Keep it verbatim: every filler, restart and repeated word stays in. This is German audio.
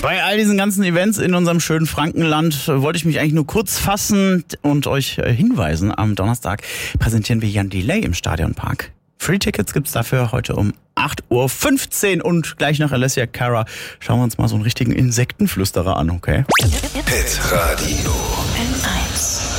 Bei all diesen ganzen Events in unserem schönen Frankenland wollte ich mich eigentlich nur kurz fassen und euch hinweisen. Am Donnerstag präsentieren wir Jan Delay im Stadionpark. Free Tickets gibt's dafür heute um acht Uhr fünfzehn und gleich nach Alessia Cara schauen wir uns mal so einen richtigen Insektenflüsterer an, okay? Hit Radio N eins